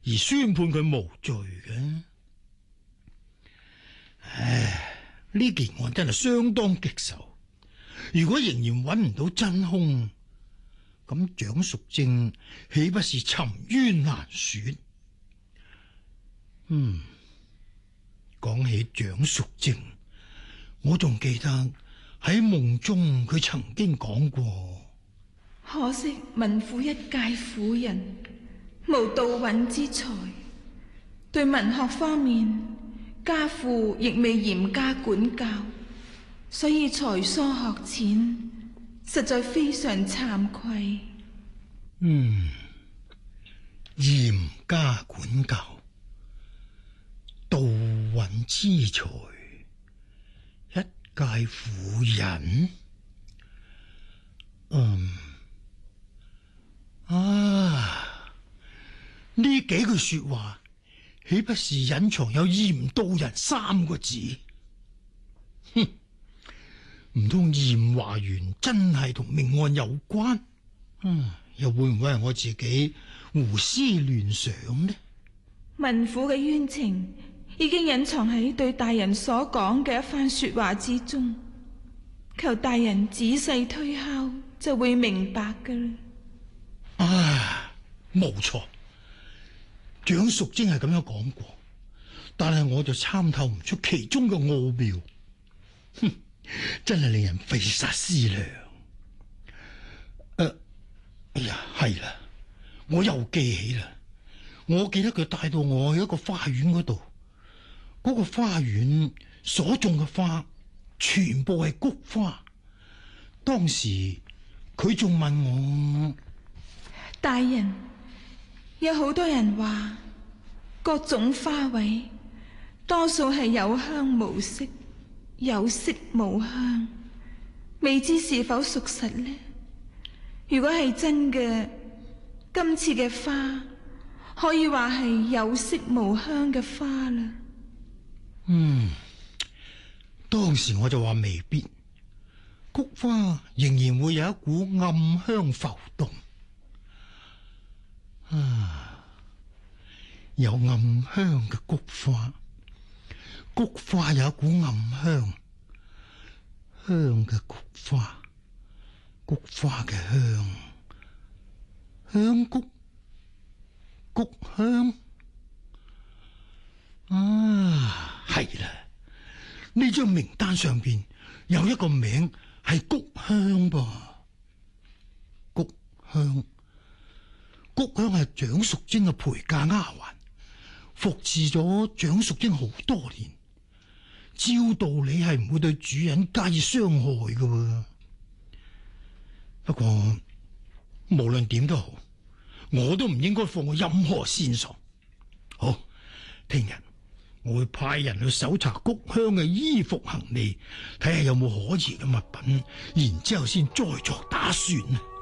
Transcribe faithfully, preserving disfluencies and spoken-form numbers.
而宣判佢無罪嘅。唉，呢件案真係相當棘手。如果仍然揾唔到真兇，咁蔣淑貞豈不是沉冤難雪？嗯，講起蔣淑貞，我仲記得喺夢中佢曾經講過， 可惜文府一介婦人，無到允之才，對文學方面家父亦未嚴加管教，所以才疏學淺，實在非常慚愧。 嗯，嚴加管教，杜允之才，一介婦人。嗯，啊，呢幾句說話豈不是隱藏有嚴道人三個字？哼，唔通嚴華園真係同命案有關？嗯，又會唔會係我自己胡思亂想呢？ 文府嘅冤情已經隱藏喺對大人所講嘅一番說話之中，求大人仔細推敲就會明白噶啦。 啊，冇錯，蔣淑貞係咁樣講過，但係我就參透唔出其中嘅奧妙。哼，真係令人費煞思量。誒，哎呀，係啦，我又記起啦。我記得佢帶到我去一個花園嗰度，嗰個花園所種嘅花全部係菊花。當時佢仲問我， 大人，有好多人話各種花卉多數係有香無色，有色無香，未知是否屬實呢？如果係真嘅，今次嘅花可以話係有色無香嘅花啦。 嗯，當時我就話未必，菊花仍然會有一股暗香浮動。啊，有暗香嘅菊花，菊花有一股暗香，香嘅菊花，菊花嘅香，香菊，菊香。啊，係啦，呢張名單上邊有一個名係菊香噃，菊香。菊香係蔣淑貞嘅陪嫁丫鬟，服侍咗蔣淑貞好多年，照道理係唔會對主人加以傷害嘅。不過無論點都好，我都唔應該放過任何線索。好，聽日我會派人去搜查菊香嘅衣服行李，睇下有冇可疑嘅物品，然之後先再作打算。